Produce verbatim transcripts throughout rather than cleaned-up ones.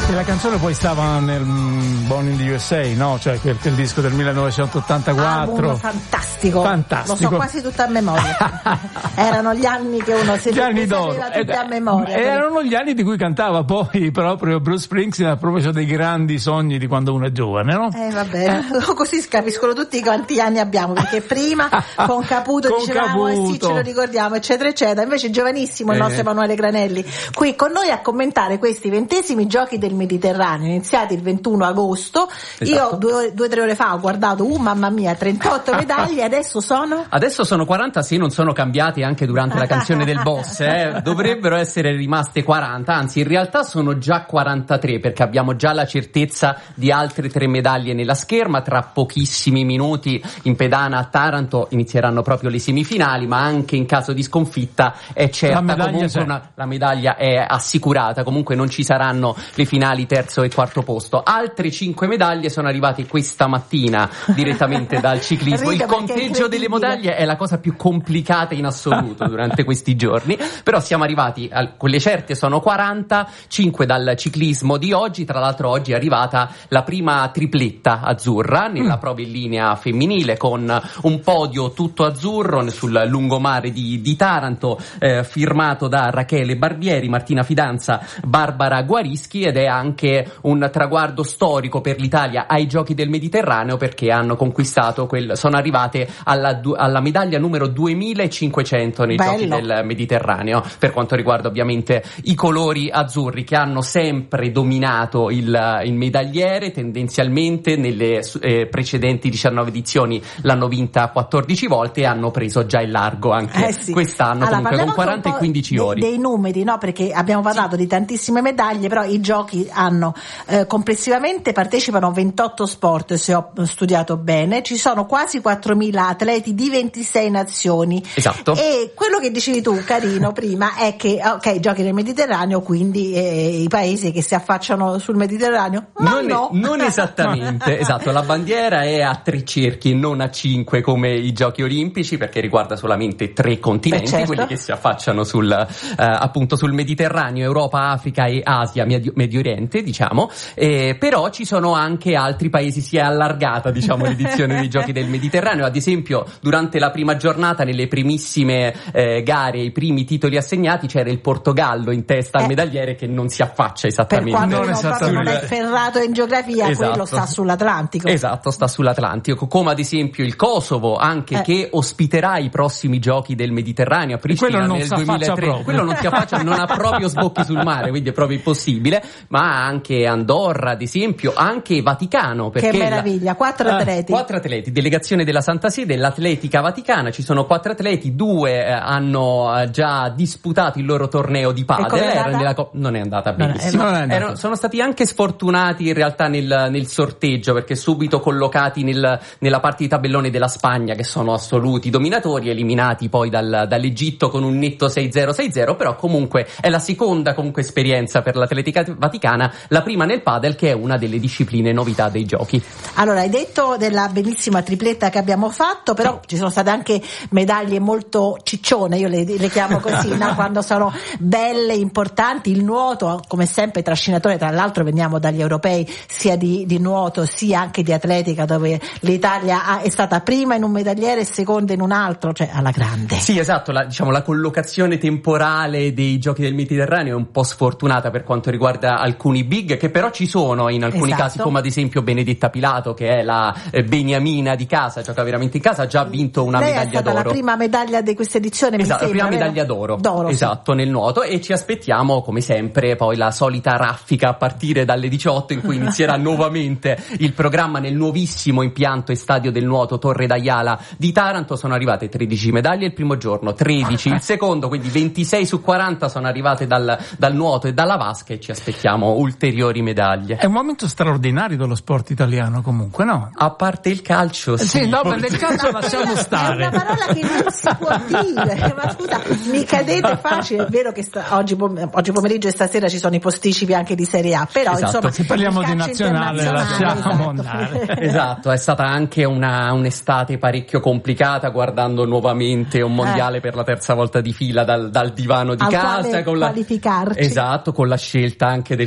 E la canzone poi stava nel Born in the U S A, no? Cioè quel, quel disco del millenovecentottantaquattro. Ah, fantastico. Fantastico. Lo so quasi tutta a memoria. Erano gli anni che uno si sapeva tutti a memoria. E erano gli anni di cui cantava poi proprio Bruce Springsteen a proposito dei grandi sogni di quando uno è giovane, no? Eh vabbè, eh. Così capiscono tutti quanti anni abbiamo, perché prima con Caputo con dicevamo Caputo. Eh sì, ce lo ricordiamo, eccetera eccetera. Invece giovanissimo il nostro eh. Emanuele Granelli qui con noi a commentare questi ventesimi giochi del Mediterraneo iniziati il ventuno agosto. Esatto. Io due o tre ore fa ho guardato, uh mamma mia, trentotto medaglie, adesso sono? Adesso sono quaranta, sì, non sono cambiati anche durante la canzone del boss, eh. Dovrebbero essere rimaste quaranta, anzi in realtà sono già quarantatré, perché abbiamo già la certezza di altre tre medaglie nella scherma. Tra pochissimi minuti in pedana a Taranto inizieranno proprio le semifinali, ma anche in caso di sconfitta è certa, comunque una, la medaglia è assicurata, comunque non ci saranno le finali terzo e quarto posto. Altre cinque medaglie sono arrivate questa mattina direttamente dal ciclismo. Il conteggio delle medaglie è la cosa più complicata in assoluto durante questi giorni, però siamo arrivati a quelle certe, sono quaranta, cinque dal ciclismo di oggi. Tra l'altro oggi è arrivata la prima tripletta azzurra nella mm. prova in linea femminile, con un podio tutto azzurro sul lungomare di, di Taranto, eh, firmato da Rachele Barbieri, Martina Fidanza, Barbara Guarischi, ed è anche un traguardo storico per l'Italia ai Giochi del Mediterraneo, perché hanno conquistato quel, sono arrivate alla, alla medaglia numero duemilacinquecento nei Bello. Giochi del Mediterraneo, per quanto riguarda ovviamente i colori azzurri, che hanno sempre dominato il, il medagliere. Tendenzialmente nelle eh, precedenti diciannove edizioni l'hanno vinta quattordici volte e hanno preso già il largo anche eh sì. quest'anno, allora, comunque con quaranta e quindici ori. Dei numeri, no? Perché abbiamo parlato sì. di tantissime medaglie, però i giochi hanno eh, complessivamente partecipano ventotto sport, se ho studiato bene, ci sono quasi quattromila atleti di ventisei nazioni. Esatto. E quello che dicevi tu, carino, prima, è che ok, giochi nel Mediterraneo, quindi eh, i paesi che si affacciano sul Mediterraneo, ma non, no. È, non esattamente, esatto, la bandiera è a tre cerchi e non a cinque come i Giochi Olimpici, perché riguarda solamente tre continenti, certo. quelli che si affacciano sul eh, appunto sul Mediterraneo, Europa, Africa e Asia, Medio, Medio Oriente, diciamo, eh, però ci sono anche altri paesi, si è allargata diciamo l'edizione dei Giochi del Mediterraneo. Ad esempio durante la prima giornata, nelle primissime eh, gare, i primi titoli assegnati, c'era il Portogallo in testa al medagliere, che non si affaccia esattamente. Per quanto non, non, proprio non è ferrato in geografia, esatto. quello sta sull'Atlantico. Esatto, sta sull'Atlantico, come ad esempio il Kosovo, anche eh. che ospiterà i prossimi Giochi del Mediterraneo a Pristina nel duemilatré. Quello non si affaccia, non ha proprio sbocchi sul mare, quindi è proprio impossibile. Ma anche Andorra, ad esempio, anche Vaticano, perché che meraviglia, quattro la, atleti. Uh, quattro atleti, delegazione della Santa Sede, l'Atletica Vaticana, ci sono quattro atleti, due eh, hanno eh, già disputato il loro torneo di padel, era nella co- non è andata benissimo, non è andata. Erano, sono stati anche sfortunati in realtà nel, nel sorteggio, perché subito collocati nel, nella parte di tabellone della Spagna, che sono assoluti dominatori, eliminati poi dal, dall'Egitto con un netto sei zero sei zero, però comunque è la seconda comunque esperienza per l'Atletica Vaticana, la prima nel padel, che è una delle discipline novità dei giochi. Allora, hai detto della bellissima tripletta che abbiamo fatto, però ci sono state anche medaglie molto ciccione, io le, le chiamo così, no? Quando sono belle, importanti. Il nuoto, come sempre, trascinatore, tra l'altro veniamo dagli europei sia di, di nuoto sia anche di atletica, dove l'Italia ha, è stata prima in un medagliere e seconda in un altro, cioè alla grande. Sì, esatto, la, diciamo la collocazione temporale dei Giochi del Mediterraneo è un po' sfortunata per quanto riguarda alcuni big, che però ci sono in alcuni esatto. casi, come ad esempio Benedetta Pilato, che è la eh, beniamina di casa, gioca veramente in casa, ha già vinto una Lei medaglia è stata d'oro. la prima medaglia di questa edizione, esatto, mi sembra, la prima vero? medaglia d'oro, d'oro esatto, sì. nel nuoto, e ci aspettiamo come sempre poi la solita raffica a partire dalle diciotto, in cui inizierà nuovamente il programma nel nuovissimo impianto e stadio del nuoto Torre d'Aiala di Taranto. Sono arrivate tredici medaglie il primo giorno, tredici il secondo, quindi ventisei su quaranta sono arrivate dal, dal nuoto e dalla vasca, e ci aspettiamo ulteriori medaglie. È un momento straordinario dello sport italiano comunque, no? A parte il calcio, sì. Sì, no, ma nel calcio lasciamo stare. È una parola che non si può dire, ma scusa, mi cadete facile, è vero che sta, oggi, pom- oggi pomeriggio e stasera ci sono i posticipi anche di Serie A, però esatto. insomma, se parliamo di nazionale lasciamo esatto. andare. Esatto, è stata anche una un'estate parecchio complicata, guardando nuovamente un mondiale eh. per la terza volta di fila dal, dal divano di Al casa, con la qualificarci. esatto, con la scelta anche del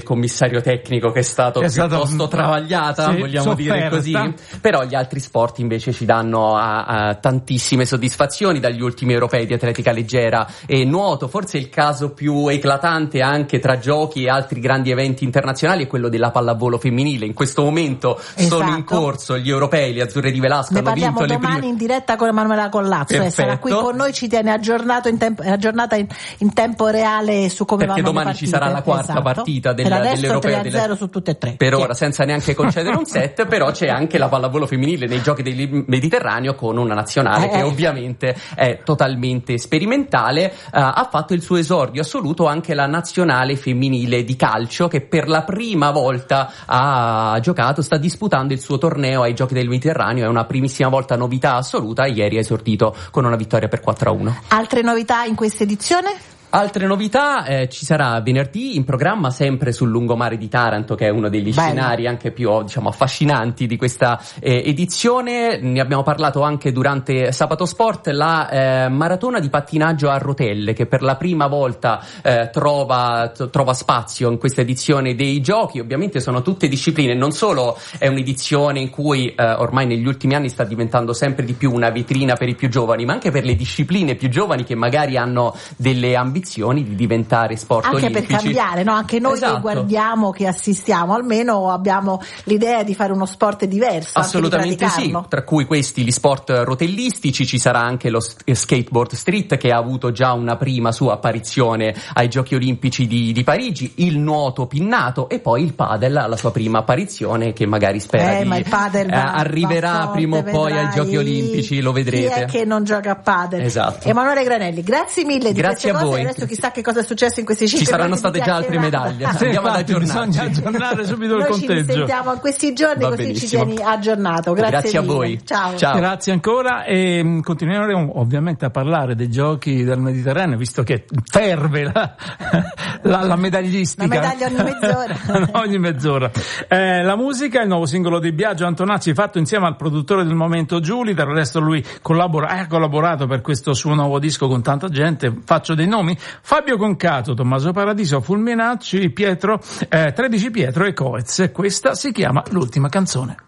commissario tecnico che è stato è piuttosto stato, travagliata, sì, vogliamo sofferta. dire così, però gli altri sport invece ci danno a, a tantissime soddisfazioni, dagli ultimi europei di atletica leggera e nuoto. Forse il caso più eclatante anche tra giochi e altri grandi eventi internazionali è quello della pallavolo femminile. In questo momento esatto. sono in corso gli europei, le azzurre di Velasco ne hanno vinto le prime. Domani in diretta con Emanuela Collazzo e sarà qui con noi, ci tiene aggiornato in tempo, aggiornata in, in tempo reale su come perché vanno domani le partite. ci sarà la quarta esatto. partita del, per adesso dell'europeo tre a zero su tutte e tre per sì. ora, senza neanche concedere un set, però c'è anche la pallavolo femminile nei giochi del Mediterraneo con una nazionale eh, che ovviamente è totalmente sperimentale. Uh, ha fatto il suo esordio assoluto anche la nazionale femminile di calcio, che per la prima volta ha giocato, sta disputando il suo torneo ai giochi del Mediterraneo, è una primissima volta, novità assoluta. Ieri ha esordito con una vittoria per quattro a uno. Altre novità in questa edizione? Altre novità, eh, ci sarà venerdì in programma sempre sul lungomare di Taranto, che è uno degli Bene. scenari anche più, diciamo, affascinanti di questa eh, edizione. Ne abbiamo parlato anche durante Sabato Sport, la eh, maratona di pattinaggio a rotelle, che per la prima volta eh, trova, t- trova spazio in questa edizione dei giochi. Ovviamente sono tutte discipline, non solo è un'edizione in cui eh, ormai negli ultimi anni sta diventando sempre di più una vetrina per i più giovani, ma anche per le discipline più giovani che magari hanno delle ambizioni di diventare sport anche olimpici. Per cambiare, no? Anche noi esatto. che guardiamo, che assistiamo, almeno abbiamo l'idea di fare uno sport diverso. Assolutamente sì, tra cui questi gli sport rotellistici. Ci sarà anche lo skateboard street, che ha avuto già una prima sua apparizione ai Giochi Olimpici di, di Parigi, il nuoto pinnato e poi il padel alla sua prima apparizione, che magari spera eh, di, ma il padel va, eh, arriverà va forte, prima o poi vedrai. ai Giochi Olimpici, lo vedrete. Chi è che non gioca a padel? Esatto. Emanuele Granelli, grazie mille di grazie queste a cose. voi. Adesso chissà che cosa è successo in questi cinque Ci saranno mesi state già altre medaglie. Sì, Andiamo ad aggiornarci. Bisogna aggiornare subito il Noi conteggio. Noi ci sentiamo in questi giorni, Va così benissimo. ci tieni aggiornato. Grazie, grazie a mille. voi. Ciao. Ciao. Grazie ancora e mh, continueremo ovviamente a parlare dei giochi del Mediterraneo, visto che ferve la, la, la medaglistica. La medaglia ogni mezz'ora. ogni mezz'ora. Eh, la musica, il nuovo singolo di Biagio Antonacci, fatto insieme al produttore del momento Giuli. Del resto lui collabora, ha collaborato per questo suo nuovo disco con tanta gente. Faccio dei nomi: Fabio Concato, Tommaso Paradiso, Fulminacci, Pietro, eh, tredici Pietro e Coez. Questa si chiama L'ultima canzone.